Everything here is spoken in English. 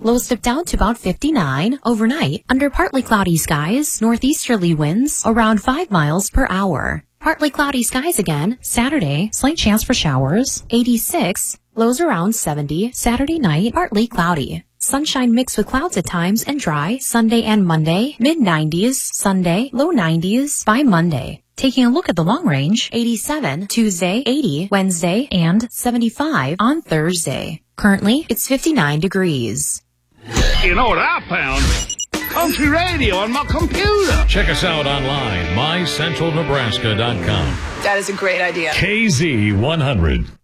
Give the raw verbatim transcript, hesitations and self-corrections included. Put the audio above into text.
Lows dip down to about fifty-nine. Overnight, under partly cloudy skies, northeasterly winds around five miles per hour. Partly cloudy skies again. Saturday, slight chance for showers. eighty-six. Lows around seventy. Saturday night, partly cloudy. Sunshine mixed with clouds at times and dry. Sunday and Monday, mid nineties. Sunday, low nineties by Monday. Taking a look at the long range, eighty-seven Tuesday, eighty Wednesday, and seventy-five on Thursday. Currently, it's fifty-nine degrees. You know what I found? Country radio on my computer. Check us out online, my central nebraska dot com. That is a great idea. K Z one hundred.